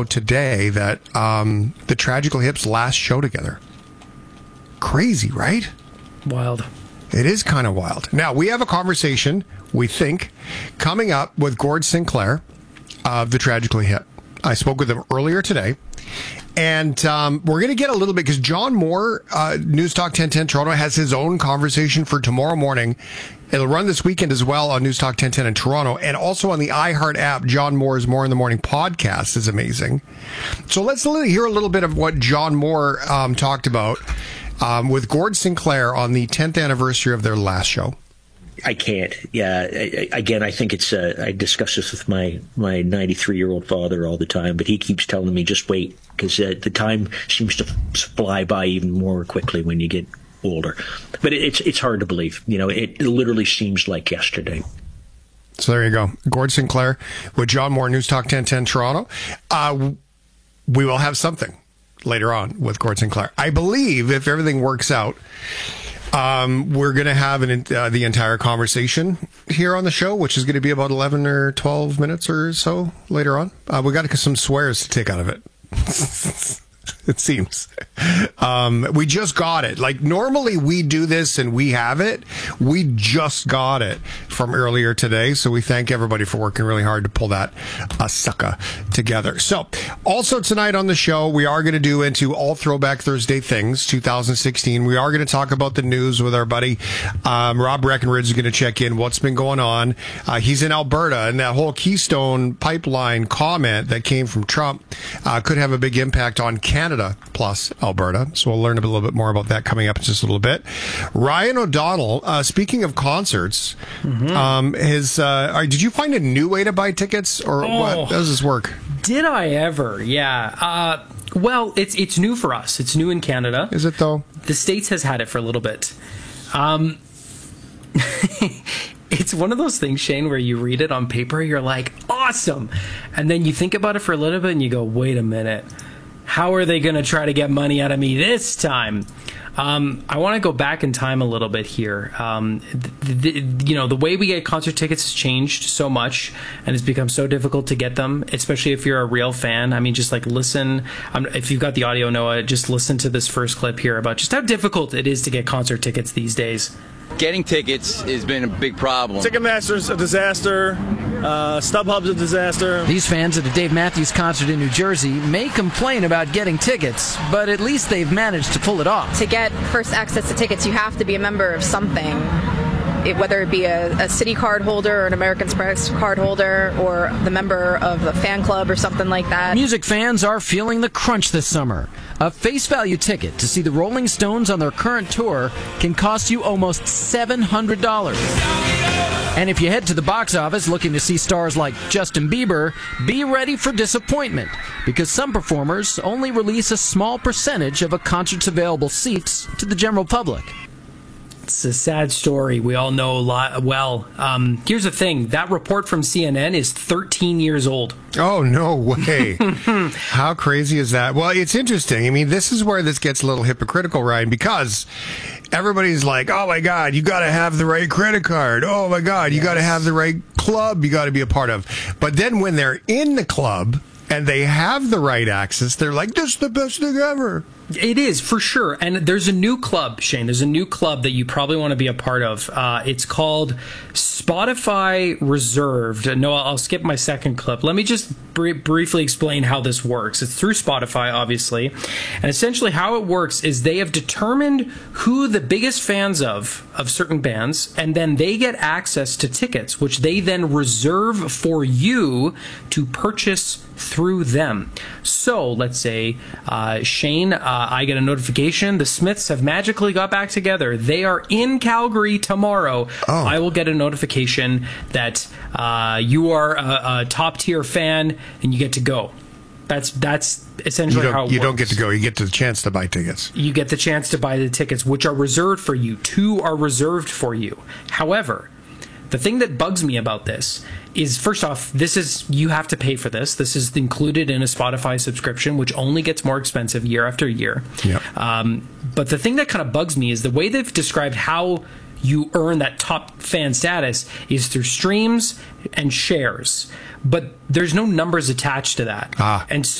out today that the Tragical Hip's last show together. Crazy, right? Wild. It is kind of wild. Now, we have a conversation, we think, coming up with Gord Sinclair of the Tragically Hip. I spoke with him earlier today. And we're going to get a little bit, because John Moore, News Talk 1010 Toronto, has his own conversation for tomorrow morning. It'll run this weekend as well on News Talk 1010 in Toronto. And also on the iHeart app, John Moore's More in the Morning podcast is amazing. So let's hear a little bit of what John Moore talked about with Gord Sinclair on the 10th anniversary of their last show. I can't. Yeah. Again, I think it's, I discuss this with my 93-year-old father all the time, but he keeps telling me, just wait, because the time seems to fly by even more quickly when you get older. But it's hard to believe. You know, it literally seems like yesterday. So there you go. Gord Sinclair with John Moore, News Talk 1010 Toronto. We will have something later on with Gord Sinclair. I believe if everything works out, we're going to have the entire conversation here on the show, which is going to be about 11 or 12 minutes or so later on. We got some swears to take out of it. It seems. We just got it. Like, normally we do this and we have it. We just got it from earlier today. So we thank everybody for working really hard to pull that sucker together. So also tonight on the show, we are going to do into all Throwback Thursday things 2016. We are going to talk about the news with our buddy Rob Breckenridge is going to check in what's been going on. He's in Alberta, and that whole Keystone Pipeline comment that came from Trump could have a big impact on Canada plus Alberta. So we'll learn a little bit more about that coming up in just a little bit. Ryan O'Donnell, speaking of concerts, did you find a new way to buy tickets, or what? How does this work? Did I ever? Yeah. Well, it's new for us. It's new in Canada. Is it, though? The States has had it for a little bit. It's one of those things, Shane, where you read it on paper, you're like, awesome. And then you think about it for a little bit and you go, wait a minute. How are they going to try to get money out of me this time? I want to go back in time a little bit here. The way we get concert tickets has changed so much, and it's become so difficult to get them, especially if you're a real fan. I mean, just like listen. If you've got the audio, Noah, just listen to this first clip here about just how difficult it is to get concert tickets these days. Getting tickets has been a big problem. Ticketmaster's a disaster. StubHub's a disaster. These fans at a Dave Matthews concert in New Jersey may complain about getting tickets, but at least they've managed to pull it off. To get first access to tickets, you have to be a member of something. Whether it be a City card holder or an American Express card holder or the member of a fan club or something like that. Music fans are feeling the crunch this summer. A face value ticket to see the Rolling Stones on their current tour can cost you almost $700. And if you head to the box office looking to see stars like Justin Bieber, be ready for disappointment, because some performers only release a small percentage of a concert's available seats to the general public. It's a sad story. We all know a lot. Well, here's the thing. That report from CNN is 13 years old. Oh, no way. How crazy is that? Well, it's interesting. I mean, this is where this gets a little hypocritical, Ryan, because everybody's like, oh, my God, you got to have the right credit card. Oh, my God, you got to have the right club you got to be a part of. But then when they're in the club and they have the right access, they're like, this is the best thing ever. It is, for sure. And there's a new club, Shane. There's a new club that you probably want to be a part of. It's called Spotify Reserved. No, I'll skip my second clip. Let me just briefly explain how this works. It's through Spotify, obviously. And essentially how it works is they have determined who the biggest fans of certain bands, and then they get access to tickets, which they then reserve for you to purchase through them. So let's say, Shane, I get a notification. The Smiths have magically got back together. They are in Calgary tomorrow. Oh. I will get a notification that you are a top tier fan and you get to go. That's essentially how it works. You don't get to go. You get the chance to buy tickets. You get the chance to buy the tickets, which are reserved for you. 2 are reserved for you. However, the thing that bugs me about this is, first off, you have to pay for this. This is included in a Spotify subscription, which only gets more expensive year after year. Yep. But the thing that kind of bugs me is the way they've described how you earn that top fan status is through streams and shares. But there's no numbers attached to that. And